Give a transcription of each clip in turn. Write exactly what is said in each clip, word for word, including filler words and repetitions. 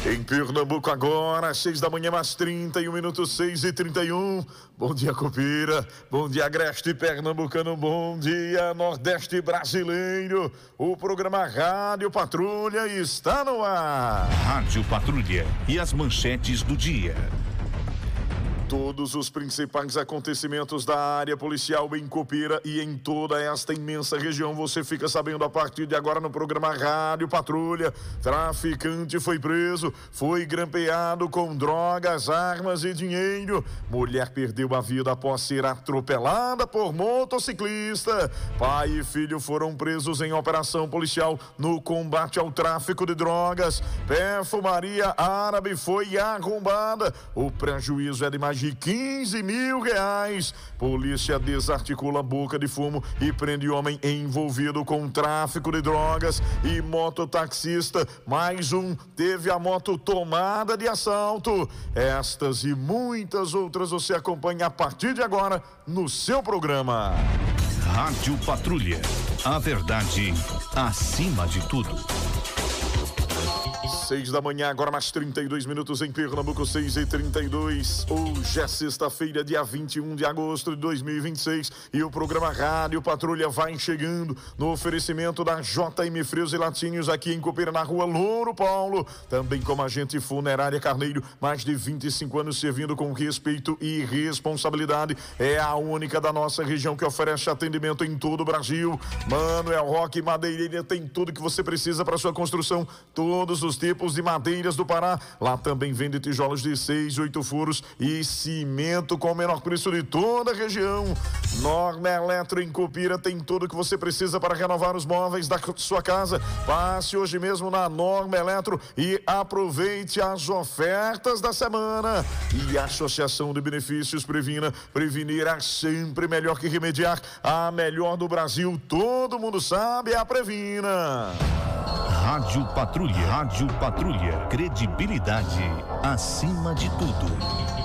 Em Pernambuco agora, seis da manhã, mais trinta e um minutos, seis e trinta e um. Bom dia, Copira. Bom dia, Agreste Pernambucano. Bom dia, Nordeste Brasileiro. O programa Rádio Patrulha está no ar. Rádio Patrulha e as manchetes do dia. Todos os principais acontecimentos da área policial em Copira e em toda esta imensa região você fica sabendo a partir de agora no programa Rádio Patrulha. Traficante foi preso, foi grampeado com drogas, armas e dinheiro. Mulher perdeu a vida após ser atropelada por motociclista. Pai e filho foram presos em operação policial no combate ao tráfico de drogas. Perfumaria árabe foi arrombada. O prejuízo é de mais de quinze mil reais. Polícia desarticula boca de fumo e prende homem envolvido com tráfico de drogas. E mototaxista, mais um, teve a moto tomada de assalto. Estas e muitas outras você acompanha a partir de agora no seu programa. Rádio Patrulha, a verdade acima de tudo. Seis da manhã, agora mais trinta e dois minutos em Pernambuco, seis e trinta e dois. Hoje é sexta-feira, dia vinte e um de agosto de dois mil e vinte e seis. E o programa Rádio Patrulha vai chegando no oferecimento da J M Frios e Latinhos aqui em Copira, na rua Louro Paulo. Também como agente funerária Carneiro, mais de vinte e cinco anos servindo com respeito e responsabilidade. É a única da nossa região que oferece atendimento em todo o Brasil. Manuel Roque Madeireira tem tudo que você precisa para sua construção. Todos os tipos de madeiras do Pará. Lá também vende tijolos de seis, oito furos e cimento com o menor preço de toda a região. Norma Eletro em Copira tem tudo que você precisa para renovar os móveis da sua casa. Passe hoje mesmo na Norma Eletro e aproveite as ofertas da semana. E a Associação de Benefícios Previna. Prevenir é sempre melhor que remediar. A melhor do Brasil, todo mundo sabe, é a Previna. Rádio Patrulha, Rádio Patrulha, credibilidade acima de tudo.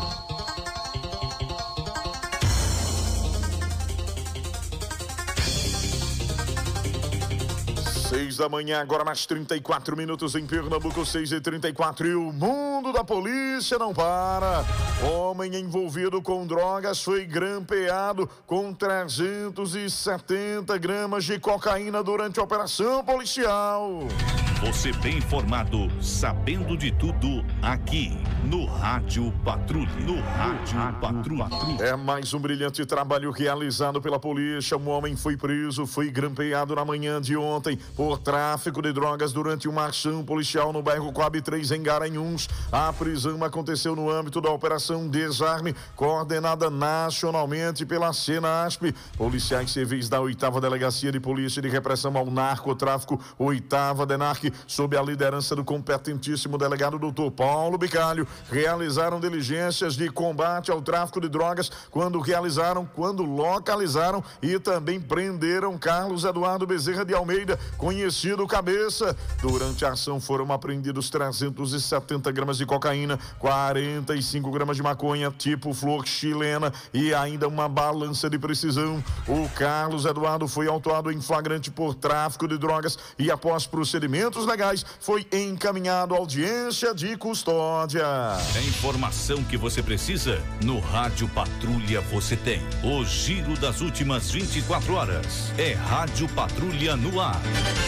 Seis da manhã, agora mais trinta e quatro minutos em Pernambuco, seis e trinta e quatro. E o mundo da polícia não para. Homem envolvido com drogas foi grampeado com trezentos e setenta gramas de cocaína durante a operação policial. Você bem informado, sabendo de tudo, aqui no Rádio Patrulha. No Rádio Patrulha. É mais um brilhante trabalho realizado pela polícia. Um homem foi preso, foi grampeado na manhã de ontem por tráfico de drogas durante uma ação policial no bairro Coab três, em Garanhuns. A prisão aconteceu no âmbito da Operação Desarme, coordenada nacionalmente pela Senasp. Policiais civis da oitava Delegacia de Polícia de Repressão ao Narcotráfico, oitava DENARC, sob a liderança do competentíssimo delegado doutor Paulo Bicalho, realizaram diligências de combate ao tráfico de drogas quando realizaram, quando localizaram e também prenderam Carlos Eduardo Bezerra de Almeida, conhecido Cabeça. Durante a ação foram apreendidos trezentos e setenta gramas de cocaína, quarenta e cinco gramas de maconha tipo flor chilena e ainda uma balança de precisão. O Carlos Eduardo foi autuado em flagrante por tráfico de drogas e, após procedimentos legais, foi encaminhado à audiência de custódia. A informação que você precisa, no Rádio Patrulha você tem. O giro das últimas vinte e quatro horas. É Rádio Patrulha no ar.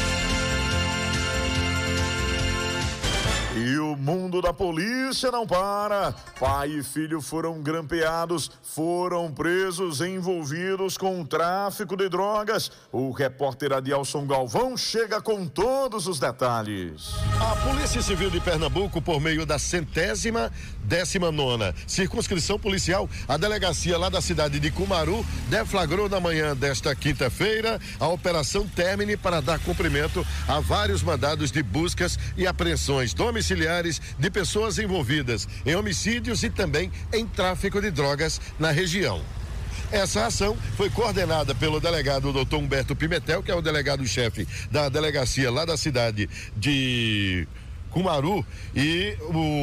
E o mundo da polícia não para. Pai e filho foram grampeados, foram presos envolvidos com tráfico de drogas. O repórter Adielson Galvão chega com todos os detalhes. A Polícia Civil de Pernambuco, por meio da centésima décima nona circunscrição policial, a delegacia lá da cidade de Cumaru, deflagrou na manhã desta quinta-feira a Operação Termine para dar cumprimento a vários mandados de buscas e apreensões domiciliares de pessoas envolvidas em homicídios e também em tráfico de drogas na região. Essa ação foi coordenada pelo delegado doutor Humberto Pimentel, que é o delegado-chefe da delegacia lá da cidade de Cumaru, e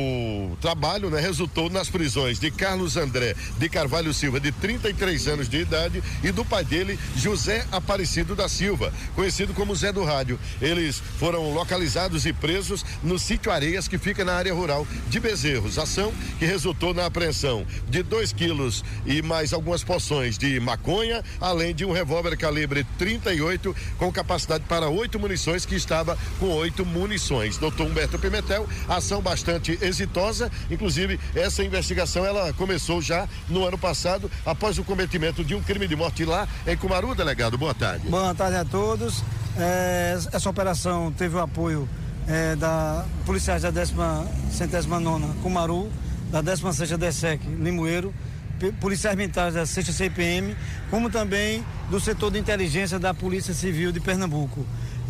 o trabalho, né, resultou nas prisões de Carlos André de Carvalho Silva, de trinta e três anos de idade, e do pai dele, José Aparecido da Silva, conhecido como Zé do Rádio. Eles foram localizados e presos no sítio Areias, que fica na área rural de Bezerros. Ação que resultou na apreensão de dois quilos e mais algumas porções de maconha, além de um revólver calibre trinta e oito com capacidade para oito munições, que estava com oito munições. Doutor Humberto Pimentel, ação bastante exitosa. Inclusive, essa investigação ela começou já no ano passado, após o cometimento de um crime de morte lá em Cumaru. Delegado, boa tarde. Boa tarde a todos. É, essa operação teve o apoio é, da policiais da décima centésima nona Cumaru, da décima sexta DESEC Limoeiro, policiais militares da sexta C P M, como também do setor de inteligência da Polícia Civil de Pernambuco.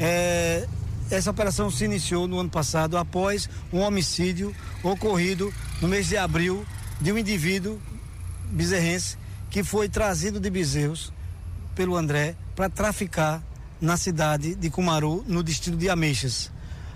É, essa operação se iniciou no ano passado após um homicídio ocorrido no mês de abril de um indivíduo bezerrense que foi trazido de Bezerros pelo André para traficar na cidade de Cumaru, no distrito de Ameixas.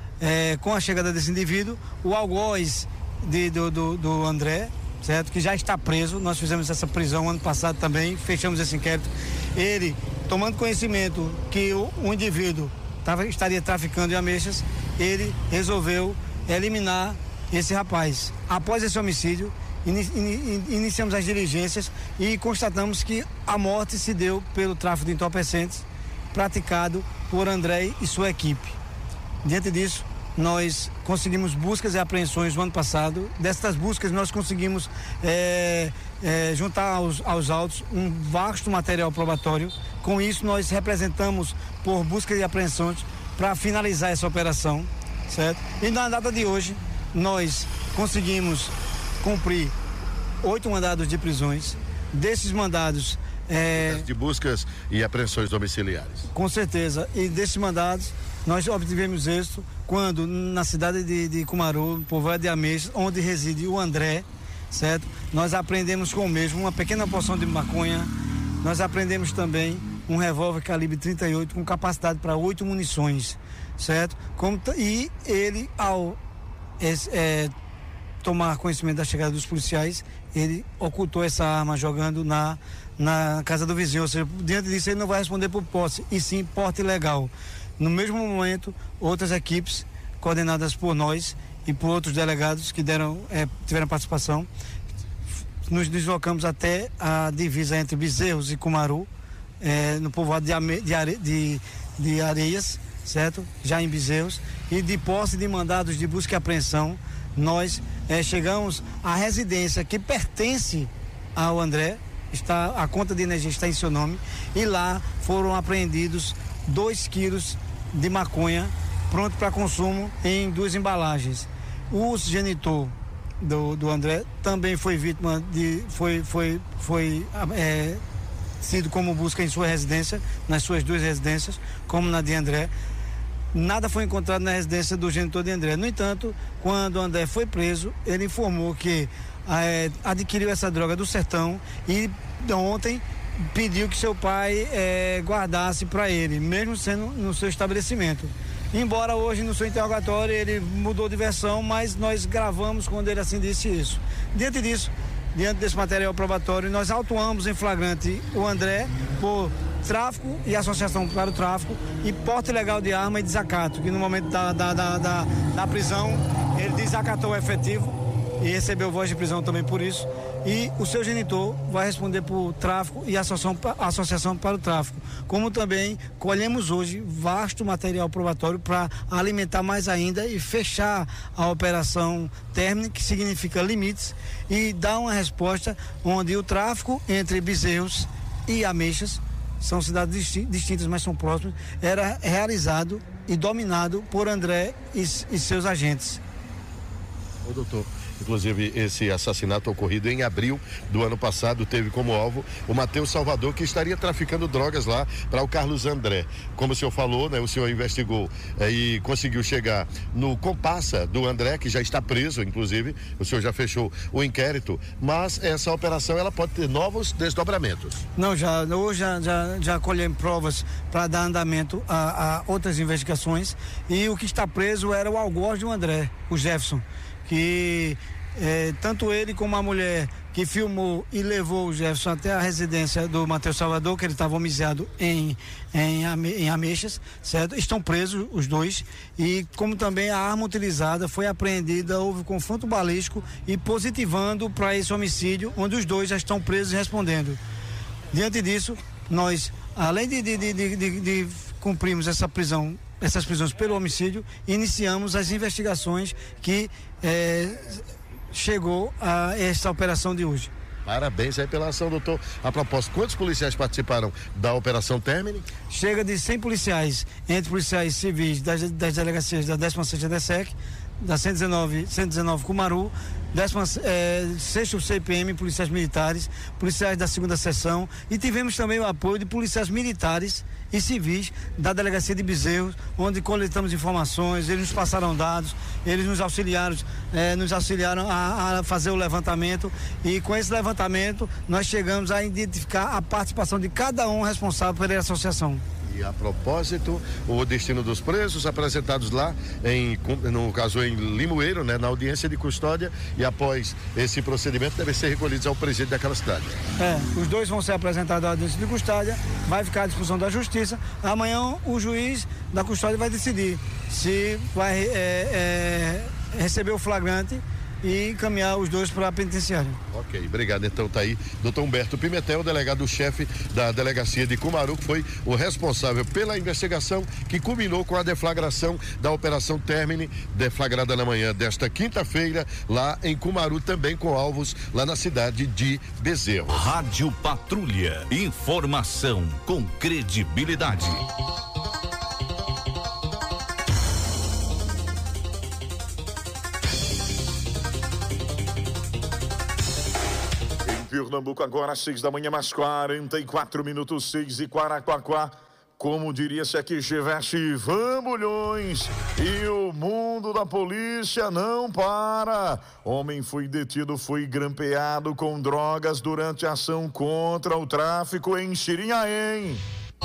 É, com a chegada desse indivíduo, o algoz de, do, do, do André, certo, que já está preso, nós fizemos essa prisão ano passado também, fechamos esse inquérito. Ele, tomando conhecimento que o, o indivíduo tava, estaria traficando em Ameixas, ele resolveu eliminar esse rapaz. Após esse homicídio, in, in, iniciamos as diligências e constatamos que a morte se deu pelo tráfico de entorpecentes praticado por André e sua equipe. Diante disso, nós conseguimos buscas e apreensões no ano passado. Destas buscas, nós conseguimos é, é, juntar aos, aos autos um vasto material probatório. Com isso, nós representamos por buscas e apreensões para finalizar essa operação, certo? E na data de hoje, nós conseguimos cumprir oito mandados de prisões. Desses mandados... É, de buscas e apreensões domiciliares. Com certeza. E desses mandados, nós obtivemos êxito quando, na cidade de, de Cumaru, povoado de Ameixas, onde reside o André, certo? Nós apreendemos com o mesmo uma pequena porção de maconha. Nós apreendemos também um revólver calibre trinta e oito com capacidade para oito munições, certo? Como, e ele, ao é, tomar conhecimento da chegada dos policiais, ele ocultou essa arma jogando na, na casa do vizinho, ou seja, diante disso ele não vai responder por posse, e sim porte ilegal. No mesmo momento, outras equipes coordenadas por nós e por outros delegados que deram, é, tiveram participação, nos deslocamos até a divisa entre Bezerros e Cumaru, é, no povoado de, Ame, de, Are, de, de Areias, certo? Já em Bezerros, e de posse de mandados de busca e apreensão, nós é, chegamos à residência que pertence ao André, está, a conta de energia está em seu nome, e lá foram apreendidos dois quilos de maconha pronto para consumo em duas embalagens. O genitor do, do André também foi vítima de, foi, foi, foi é, sido como busca em sua residência, nas suas duas residências, como na de André. Nada foi encontrado na residência do genitor de André. No entanto, quando André foi preso, ele informou que é, adquiriu essa droga do sertão e ontem pediu que seu pai é, guardasse para ele, mesmo sendo no seu estabelecimento. Embora hoje no seu interrogatório ele mudou de versão, mas nós gravamos quando ele assim disse isso. Diante disso, diante desse material probatório, nós autuamos em flagrante o André por tráfico e associação para o tráfico e porte ilegal de arma e desacato, que no momento da, da, da, da, da prisão ele desacatou o efetivo e recebeu voz de prisão também por isso. E o seu genitor vai responder por tráfico e associação, associação para o tráfico. Como também colhemos hoje vasto material probatório para alimentar mais ainda e fechar a operação término, que significa limites, e dar uma resposta onde o tráfico entre Bezerros e Ameixas, são cidades distintas, mas são próximas, era realizado e dominado por André e, e seus agentes. Ô doutor, Inclusive, esse assassinato ocorrido em abril do ano passado teve como alvo o Matheus Salvador, que estaria traficando drogas lá para o Carlos André. Como o senhor falou, né? O senhor investigou eh, e conseguiu chegar no comparsa do André, que já está preso, inclusive. O senhor já fechou o inquérito, mas essa operação ela pode ter novos desdobramentos. Não, já hoje já, já, já colhemos provas para dar andamento a, a outras investigações, e o que está preso era o algoz do André, o Jefferson, que é, tanto ele como a mulher que filmou e levou o Jefferson até a residência do Matheus Salvador, que ele estava homicidiado em, em, em Ameixas, certo? Estão presos os dois, e como também a arma utilizada foi apreendida, houve confronto balístico e positivando para esse homicídio, onde os dois já estão presos e respondendo. Diante disso, nós, além de, de, de, de, de, de cumprirmos essa prisão, essas prisões pelo homicídio, iniciamos as investigações que é, chegou a essa operação de hoje. Parabéns aí pela ação, doutor. A propósito, quantos policiais participaram da Operação Termine? Chega de cem policiais, entre policiais civis das, das delegacias da décima sexta D S E C, da cento e dezenove Cumaru, décima sexta C P M, policiais militares, policiais da segunda seção, e tivemos também o apoio de policiais militares e civis da delegacia de Bezerros, onde coletamos informações, eles nos passaram dados, eles nos auxiliaram, eh, nos auxiliaram a, a fazer o levantamento, e com esse levantamento nós chegamos a identificar a participação de cada um responsável pela associação. E a propósito, o destino dos presos apresentados lá, em, no caso em Limoeiro, né, na audiência de custódia, e após esse procedimento devem ser recolhidos ao presídio daquela cidade. É, os dois vão ser apresentados à audiência de custódia, vai ficar à disposição da justiça. Amanhã o juiz da custódia vai decidir se vai é, é, receber o flagrante e encaminhar os dois para a penitenciária. Ok, obrigado. Então tá aí, doutor Humberto Pimentel, delegado-chefe da delegacia de Cumaru, que foi o responsável pela investigação que culminou com a deflagração da Operação Termine, deflagrada na manhã desta quinta-feira, lá em Cumaru, também com alvos lá na cidade de Bezerros. Rádio Patrulha, informação com credibilidade. Pernambuco agora, seis da manhã, mais quarenta e quatro minutos, seis e Quaraquaquá. Como diria se aqui estivesse Vambulhões, e o mundo da polícia não para. Homem foi detido, foi grampeado com drogas durante a ação contra o tráfico em Xirinhaém.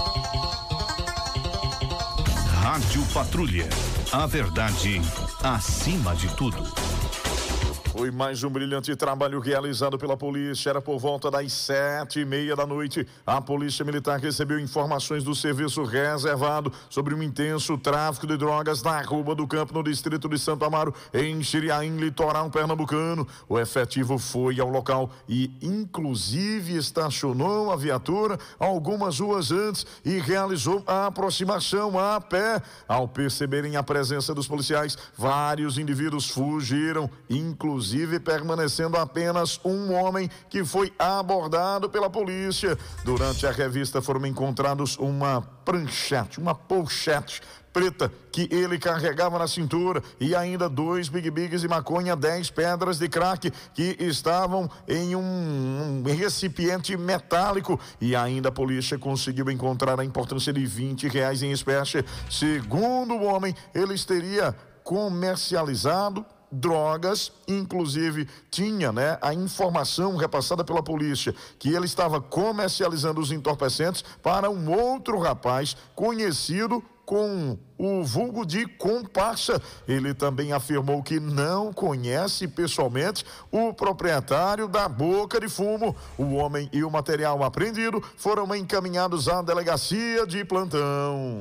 Rádio Patrulha, a verdade acima de tudo. Foi mais um brilhante trabalho realizado pela polícia. Era por volta das sete e meia da noite. A polícia militar recebeu informações do serviço reservado sobre um intenso tráfico de drogas na Rua do Campo, no distrito de Santo Amaro, em Xirinhaém, litoral pernambucano. O efetivo foi ao local e, inclusive, estacionou a viatura algumas ruas antes e realizou a aproximação a pé. Ao perceberem a presença dos policiais, vários indivíduos fugiram, inclusive Inclusive permanecendo apenas um homem que foi abordado pela polícia. Durante a revista foram encontrados uma pranchete, uma pochete preta que ele carregava na cintura, e ainda dois Big Bigs de maconha, dez pedras de crack que estavam em um, um recipiente metálico, e ainda a polícia conseguiu encontrar a importância de vinte reais em espécie. Segundo o homem, ele teria comercializado drogas, inclusive tinha, né, a informação repassada pela polícia que ele estava comercializando os entorpecentes para um outro rapaz conhecido com o vulgo de comparsa. Ele também afirmou que não conhece pessoalmente o proprietário da boca de fumo. O homem e o material apreendido foram encaminhados à delegacia de plantão.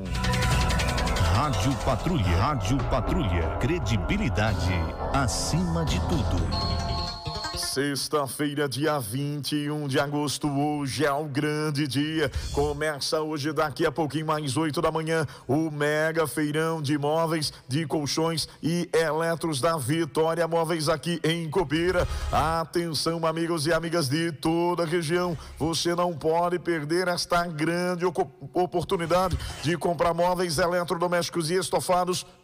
Rádio Patrulha, Rádio Patrulha, credibilidade acima de tudo. Sexta-feira, dia vinte e um de agosto, hoje é o grande dia. Começa hoje, daqui a pouquinho, mais oito da manhã, o mega feirão de móveis, de colchões e eletros da Vitória Móveis aqui em Copira. Atenção, amigos e amigas de toda a região, você não pode perder esta grande oportunidade de comprar móveis eletrodomésticos e estofados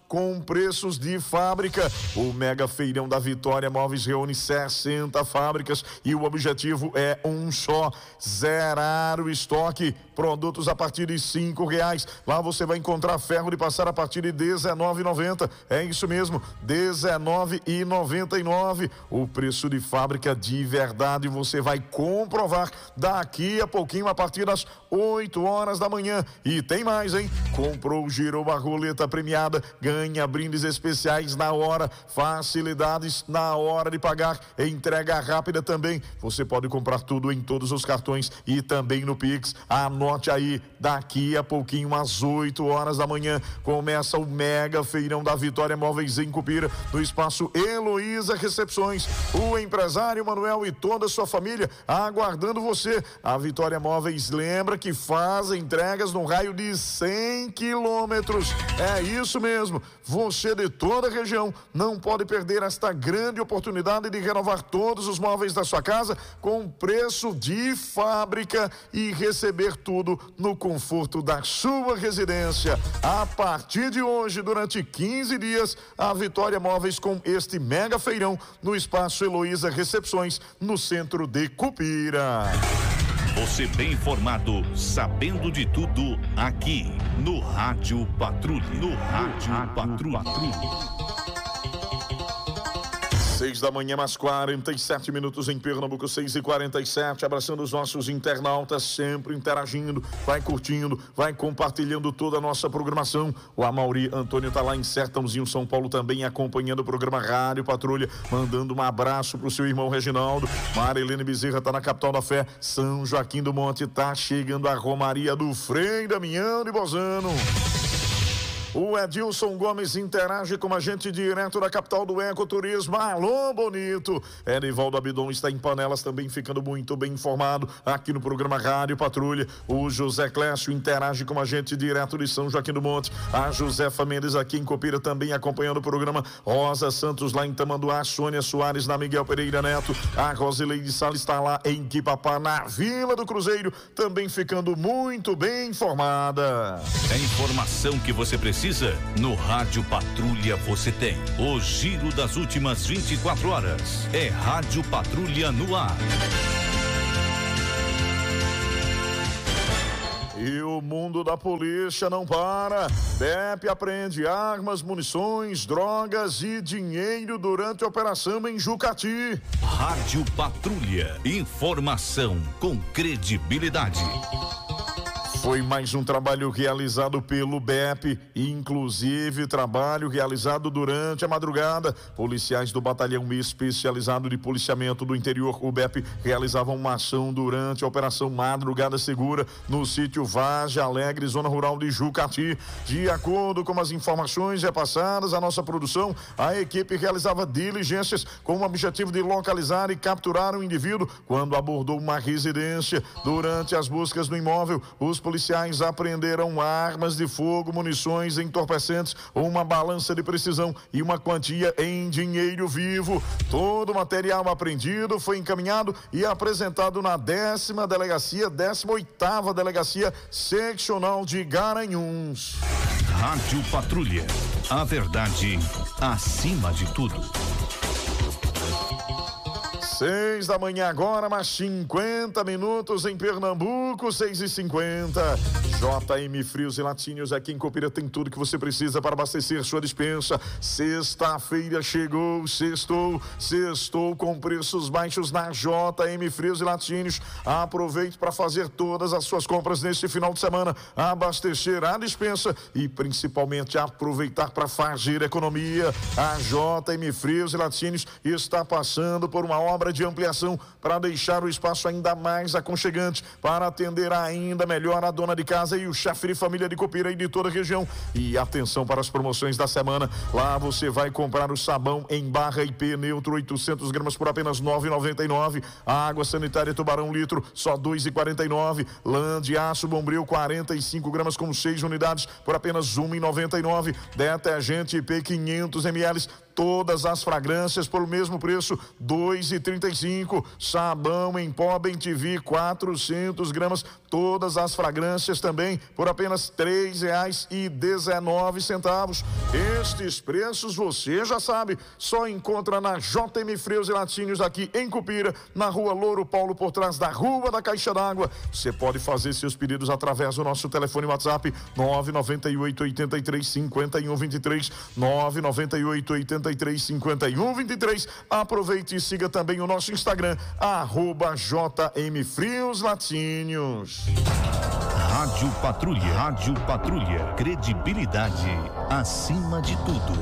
com preços de fábrica. O Mega Feirão da Vitória Móveis reúne sessenta fábricas e o objetivo é um só: zerar o estoque. Produtos a partir de cinco reais. Lá você vai encontrar ferro de passar a partir de dezenove reais e noventa centavos. É isso mesmo, dezenove reais e noventa e nove centavos. O preço de fábrica de verdade você vai comprovar daqui a pouquinho, a partir das oito horas da manhã. E tem mais, hein? Comprou, girou a roleta premiada, ganha brindes especiais na hora, facilidades na hora de pagar, entrega rápida também. Você pode comprar tudo em todos os cartões e também no Pix. Anote aí, daqui a pouquinho, às oito horas da manhã, começa o Mega Feirão da Vitória Móveis em Cupira, no espaço Heloísa Recepções. O empresário Manuel e toda a sua família aguardando você. A Vitória Móveis lembra que faz entregas no raio de cem quilômetros. É isso mesmo, você de toda a região não pode perder esta grande oportunidade de renovar todos os móveis da sua casa com preço de fábrica e receber tudo no conforto da sua residência. A partir de hoje, durante quinze dias, a Vitória Móveis com este mega feirão no espaço Heloísa Recepções, no centro de Cupira. Você bem informado, sabendo de tudo, aqui no Rádio Patrulha. No Rádio Patrulha. Seis da manhã, mais quarenta e sete minutos em Pernambuco, seis e quarenta e sete, abraçando os nossos internautas, sempre interagindo, vai curtindo, vai compartilhando toda a nossa programação. O Amauri Antônio tá lá em Sertãozinho, São Paulo, também acompanhando o programa Rádio Patrulha, mandando um abraço pro seu irmão Reginaldo. Marilene Bezerra tá na capital da fé, São Joaquim do Monte, tá chegando a Romaria do Frei Damião de Bozano. O Edilson Gomes interage com a gente direto da capital do ecoturismo. Alô, bonito! Erivaldo Abidon está em Panelas, também ficando muito bem informado aqui no programa Rádio Patrulha. O José Clécio interage com a gente direto de São Joaquim do Monte. A Josefa Mendes aqui em Copira também acompanhando o programa. Rosa Santos lá em Tamanduá, Sônia Soares na Miguel Pereira Neto. A Rosileide Salles está lá em Quipapá, na Vila do Cruzeiro, também ficando muito bem informada. É informação que você precisa. No Rádio Patrulha você tem o giro das últimas vinte e quatro horas. É Rádio Patrulha no ar. E o mundo da polícia não para. B E P apreende armas, munições, drogas e dinheiro durante a operação em Jucati. Rádio Patrulha. Informação com credibilidade. Foi mais um trabalho realizado pelo B E P, inclusive trabalho realizado durante a madrugada. Policiais do Batalhão Especializado de Policiamento do Interior, o B E P, realizavam uma ação durante a Operação Madrugada Segura no sítio Vargem Alegre, zona rural de Jucati. De acordo com as informações repassadas à nossa produção, a equipe realizava diligências com o objetivo de localizar e capturar um indivíduo quando abordou uma residência. Durante as buscas no imóvel, os policiais apreenderam armas de fogo, munições, entorpecentes, uma balança de precisão e uma quantia em dinheiro vivo. Todo o material apreendido foi encaminhado e apresentado na décima delegacia, décima oitava delegacia seccional de Garanhuns. Rádio Patrulha. A verdade acima de tudo. Seis da manhã agora, mais cinquenta minutos em Pernambuco, seis e cinquenta. J M Frios e Laticínios aqui em Copira tem tudo que você precisa para abastecer sua despensa. Sexta-feira chegou, sextou, sextou com preços baixos na J M Frios e Laticínios. Aproveite para fazer todas as suas compras neste final de semana, abastecer a despensa e principalmente aproveitar para fazer economia. A J M Frios e Laticínios está passando por uma obra de ampliação para deixar o espaço ainda mais aconchegante, para atender ainda melhor a dona de casa e o chefe de família de Copira e de toda a região. E atenção para as promoções da semana. Lá você vai comprar o sabão em barra I P neutro oitocentos gramas por apenas nove reais e noventa e nove centavos. A água sanitária Tubarão litro só dois reais e quarenta e nove centavos. Lã de aço Bombril quarenta e cinco gramas com seis unidades por apenas um real e noventa e nove centavos. Detergente I P quinhentos mililitros todas as fragrâncias pelo mesmo preço, dois e trinta e cinco. Sabão em pó Bem T V, quatrocentos gramas, todas as fragrâncias também por apenas três reais e dezenove centavos. Estes preços você já sabe, só encontra na J M Freus e Laticínios aqui em Cupira, na Rua Louro Paulo, por trás da Rua da Caixa d'Água. Você pode fazer seus pedidos através do nosso telefone WhatsApp nove nove oito, oito três, cinco um dois três, nove nove oito, oito três, cinco um dois três. Aproveite e siga também o nosso Instagram, arroba J M Freus Laticínios. Rádio Patrulha, Rádio Patrulha, credibilidade acima de tudo.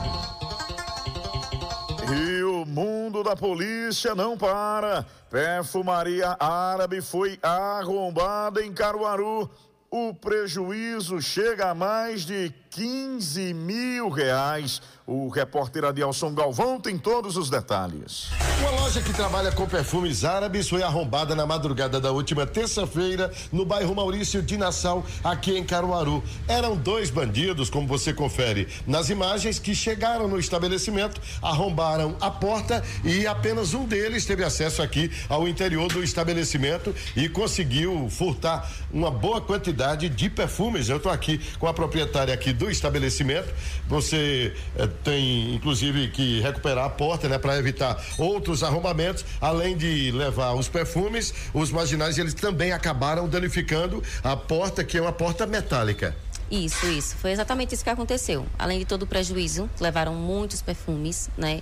E o mundo da polícia não para. Perfumaria árabe foi arrombada em Caruaru. O prejuízo chega a mais de quinze mil reais. O repórter Adielson Galvão tem todos os detalhes. Uma loja que trabalha com perfumes árabes foi arrombada na madrugada da última terça-feira no bairro Maurício de Nassau, aqui em Caruaru. Eram dois bandidos, como você confere nas imagens, que chegaram no estabelecimento, arrombaram a porta e apenas um deles teve acesso aqui ao interior do estabelecimento e conseguiu furtar uma boa quantidade de perfumes. Eu estou aqui com a proprietária aqui do estabelecimento. Você eh, tem inclusive que recuperar a porta, né, para evitar outros arrombamentos. Além de levar os perfumes, os marginais eles também acabaram danificando a porta, que é uma porta metálica. Isso, isso. Foi exatamente isso que aconteceu. Além de todo o prejuízo, levaram muitos perfumes, né?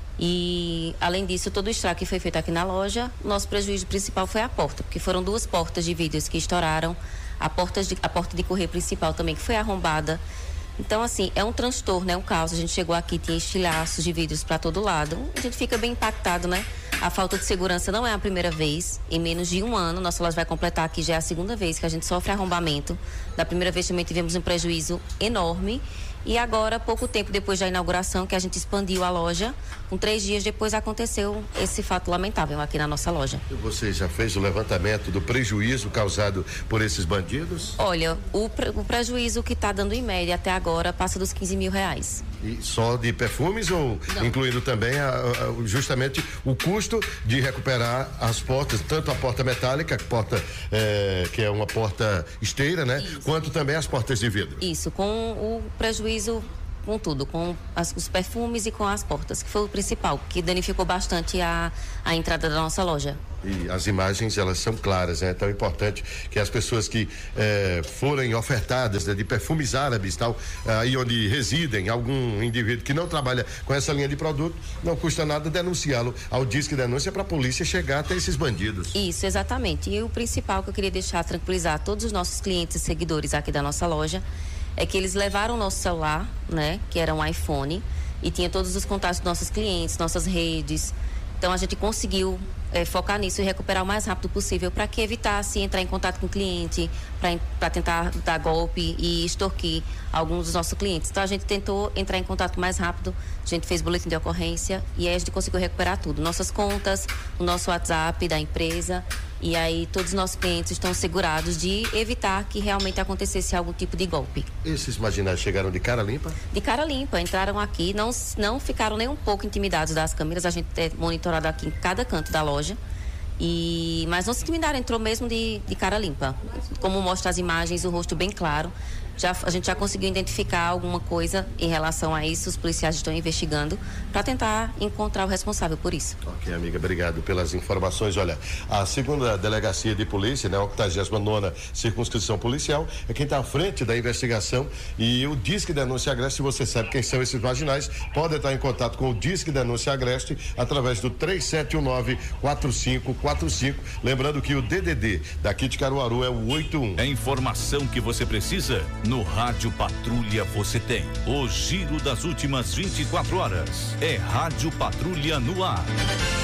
E, além disso, todo o estrago que foi feito aqui na loja, nosso prejuízo principal foi a porta, porque foram duas portas de vidros que estouraram, a porta de, a porta de correio principal também que foi arrombada. Então, assim, é um transtorno, é um caos. A gente chegou aqui, tinha estilhaços de vidros para todo lado. A gente fica bem impactado, né? A falta de segurança não é a primeira vez. Em menos de um ano, nossa loja vai completar aqui, já é a segunda vez que a gente sofre arrombamento. Da primeira vez também tivemos um prejuízo enorme. E agora, pouco tempo depois da inauguração, que a gente expandiu a loja, com três dias depois aconteceu esse fato lamentável aqui na nossa loja. E você já fez o levantamento do prejuízo causado por esses bandidos? Olha, o, pre o prejuízo que está dando em média até agora passa dos quinze mil reais. E só de perfumes ou Não. incluindo também a, a, justamente o custo de recuperar as portas, tanto a porta metálica, a porta é, que é uma porta esteira, né? Isso. Quanto também as portas de vidro. Isso, com o prejuízo com tudo, com as, os perfumes e com as portas, que foi o principal, que danificou bastante a, a entrada da nossa loja. E as imagens, elas são claras, né? É tão importante que as pessoas que eh, forem ofertadas, né, de perfumes árabes, tal, aí onde residem algum indivíduo que não trabalha com essa linha de produto, não custa nada denunciá-lo ao Disque Denúncia para a polícia chegar até esses bandidos. Isso, exatamente. E o principal que eu queria deixar, tranquilizar todos os nossos clientes e seguidores aqui da nossa loja, é que eles levaram o nosso celular, né, que era um iPhone, e tinha todos os contatos dos nossos clientes, nossas redes. Então a gente conseguiu é, focar nisso e recuperar o mais rápido possível para que evitasse entrar em contato com o cliente, para tentar dar golpe e extorquir alguns dos nossos clientes. Então a gente tentou entrar em contato mais rápido, a gente fez boletim de ocorrência e aí a gente conseguiu recuperar tudo. Nossas contas, o nosso WhatsApp da empresa. E aí todos os nossos clientes estão segurados de evitar que realmente acontecesse algum tipo de golpe. Esses marginais chegaram de cara limpa? De cara limpa, entraram aqui, não, não ficaram nem um pouco intimidados das câmeras, a gente é monitorado aqui em cada canto da loja. E, mas não se intimidaram, entrou mesmo de, de cara limpa. Como mostra as imagens, o rosto bem claro. Já, a gente já conseguiu identificar alguma coisa em relação a isso, os policiais estão investigando para tentar encontrar o responsável por isso. Ok, amiga, obrigado pelas informações. Olha, a segunda delegacia de polícia, né, a octagésima nona circunscrição policial, é quem está à frente da investigação e o Disque Denúncia Agreste, você sabe quem são esses marginais, pode estar em contato com o Disque Denúncia Agreste através do três sete um nove, quatro cinco quatro cinco, lembrando que o D D D daqui de Caruaru é o oito um. É informação que você precisa? No Rádio Patrulha você tem o giro das últimas vinte e quatro horas. É Rádio Patrulha no ar.